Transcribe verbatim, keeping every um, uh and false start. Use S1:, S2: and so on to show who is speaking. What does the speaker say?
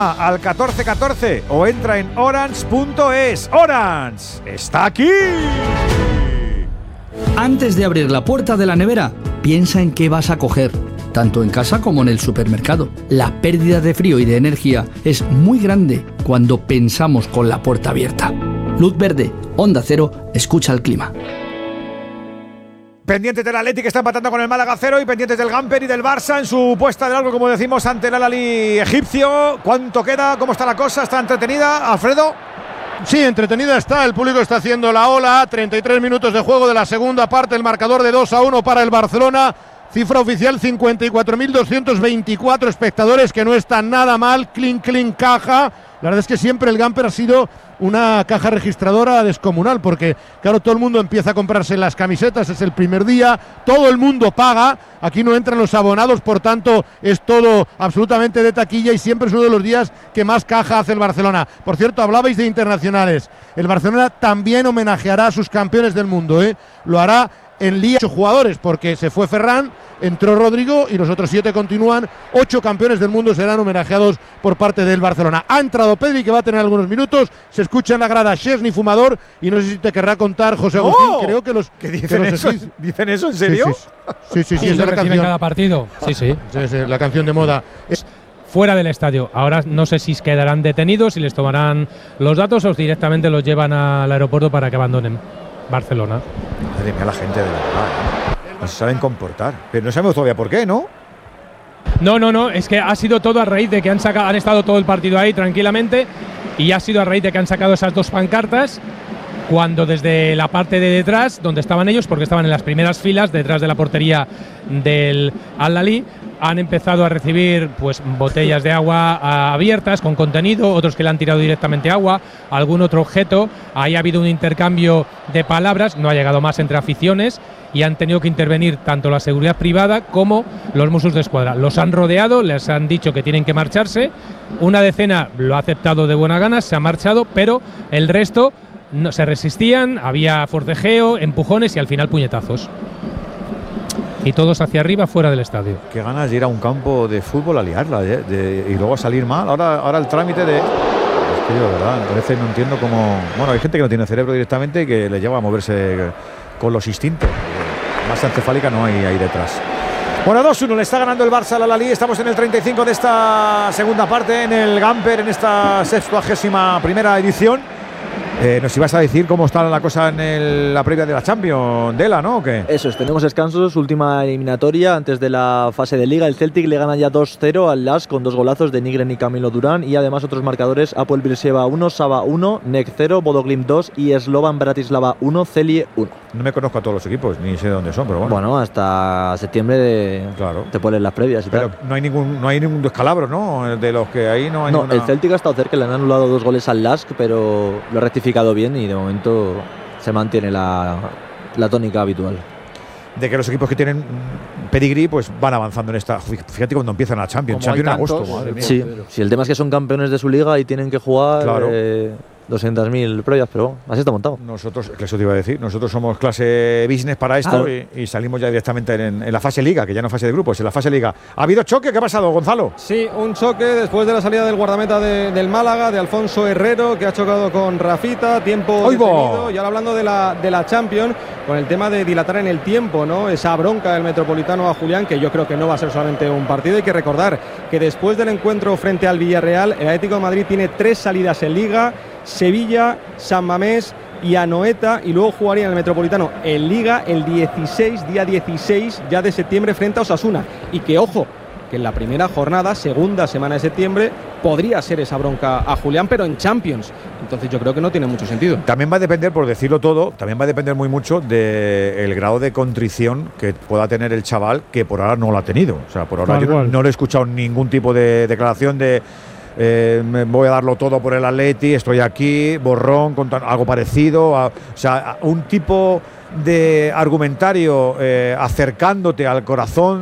S1: al catorce catorce o entra en orange punto es. Orange está aquí.
S2: Antes de abrir la puerta de la nevera, piensa en qué vas a coger, tanto en casa como en el supermercado. La pérdida de frío y de energía es muy grande cuando pensamos con la puerta abierta. Luz verde, Onda Cero, escucha el clima.
S1: Pendientes del Atleti, que está empatando con el Málaga cero, y pendientes del Gamper y del Barça en su puesta de largo, como decimos, ante el Al-Ahly egipcio. ¿Cuánto queda? ¿Cómo está la cosa? ¿Está entretenida, Alfredo?
S3: Sí, entretenida está, el público está haciendo la ola. Treinta y tres minutos de juego de la segunda parte, el marcador de dos a uno para el Barcelona. Cifra oficial cincuenta y cuatro mil doscientos veinticuatro espectadores, que no está nada mal. Clean, clean, caja. La verdad es que siempre el Gamper ha sido una caja registradora descomunal, porque claro, todo el mundo empieza a comprarse las camisetas, es el primer día, todo el mundo paga, aquí no entran los abonados, por tanto es todo absolutamente de taquilla, y siempre es uno de los días que más caja hace el Barcelona. Por cierto, hablabais de internacionales, el Barcelona también homenajeará a sus campeones del mundo, ¿eh? Lo hará en Liga, ocho jugadores, porque se fue Ferran, entró Rodrigo y los otros siete continúan. Ocho campeones del mundo serán homenajeados por parte del Barcelona. Ha entrado Pedri, que va a tener algunos minutos. Se escucha en la grada Szczesny, fumador, y no sé si te querrá contar, José Agustín.
S1: ¡Oh!
S3: Creo que los
S1: ¿Qué dicen,
S3: que los
S1: eso?
S3: esquís...
S1: ¿Dicen eso en serio?
S3: Sí, sí, sí, sí, sí,
S4: sí,
S3: esa es la canción.
S4: cada partido. Sí, sí.
S3: Sí, sí, la canción de moda. Es
S4: fuera del estadio. Ahora no sé si quedarán detenidos, si les tomarán los datos o directamente los llevan al aeropuerto para que abandonen Barcelona.
S1: Madre mía, la gente de verdad, ¿eh? No se saben comportar, pero no sabemos todavía por qué, ¿no?
S4: No, no, no, es que ha sido todo a raíz de que han, sacado, han estado todo el partido ahí tranquilamente, y ha sido a raíz de que han sacado esas dos pancartas, cuando desde la parte de detrás, donde estaban ellos, porque estaban en las primeras filas, detrás de la portería del Al-Ahly, han empezado a recibir pues botellas de agua a, abiertas con contenido, otros que le han tirado directamente agua, algún otro objeto. Ahí ha habido un intercambio de palabras, no ha llegado más entre aficiones, y han tenido que intervenir tanto la seguridad privada como los Mossos de Escuadra. Los han rodeado, les han dicho que tienen que marcharse. Una decena lo ha aceptado de buena gana, se ha marchado, pero el resto no, se resistían, había forcejeo, empujones y al final puñetazos. Y todos hacia arriba, fuera del estadio.
S1: Qué ganas de ir a un campo de fútbol a liarla, ¿eh? de, y luego a salir mal. Ahora, ahora el trámite de... Es que yo, de verdad, a veces no entiendo cómo... Bueno, hay gente que no tiene cerebro directamente y que le lleva a moverse con los instintos. Más encefálica no hay ahí detrás. Bueno, dos uno le está ganando el Barça al Al-Ahly. Estamos en el treinta y cinco de esta segunda parte, en el Gamper, en esta sextuagésima primera edición. Eh, nos ibas a decir cómo está la cosa en el, la previa de la Champions, Dela, ¿no? ¿O qué?
S5: Eso es, tenemos descansos, última eliminatoria antes de la fase de Liga. El Celtic le gana ya dos cero al Lask con dos golazos de Nigren y Camilo Durán, y además otros marcadores: Apoel Beersheva uno, Saba uno, N E C cero, Bodo Glimt dos y Slovan Bratislava uno, Celje uno.
S1: No me conozco a todos los equipos, ni sé de dónde son, pero bueno.
S5: Bueno, hasta septiembre de,
S1: claro,
S5: te ponen las previas y
S1: pero
S5: tal.
S1: no hay ningún no hay ningún descalabro, ¿no? De los que ahí no hay
S5: No,
S1: ninguna...
S5: el Celtic ha estado cerca, le han anulado dos goles al Lask, pero lo ha rectificado bien y de momento se mantiene la, la tónica habitual.
S1: De que los equipos que tienen pedigrí pues van avanzando en esta. Fíjate cuando empiezan la Champions, Champions en agosto. Madre mía.
S5: Sí, sí, el tema es que son campeones de su liga y tienen que jugar,
S1: claro,
S5: eh, doscientas mil pruebas, pero bueno, así está montado.
S1: Nosotros, que eso te iba a decir, nosotros somos clase business para esto,
S5: ah.
S1: y, y salimos ya directamente en, en la fase Liga, que ya no es fase de grupos, en la fase Liga. ¿Ha habido choque? ¿Qué ha pasado, Gonzalo?
S6: Sí, un choque después de la salida del guardameta de, del Málaga, de Alfonso Herrero, que ha chocado con Rafita, tiempo detenido. Y ahora hablando de la, de la Champions, con el tema de dilatar en el tiempo, ¿no? Esa bronca del Metropolitano a Julián, que yo creo que no va a ser solamente un partido. Hay que recordar que después del encuentro frente al Villarreal, el Atlético de Madrid tiene tres salidas en Liga: Sevilla, San Mamés y Anoeta, y luego jugaría en el Metropolitano en Liga el dieciséis, día dieciséis ya de septiembre, frente a Osasuna. Y que ojo, que en la primera jornada, segunda semana de septiembre, podría ser esa bronca a Julián, pero en Champions. Entonces yo creo que no tiene mucho sentido.
S1: También va a depender, por decirlo todo, también va a depender muy mucho del grado de contrición que pueda tener el chaval, que por ahora no lo ha tenido. O sea, por ahora yo no, no le he escuchado ningún tipo de declaración de eh, me voy a darlo todo por el Atleti, estoy aquí, borrón, con algo parecido. A, o sea, un tipo de argumentario eh, acercándote al corazón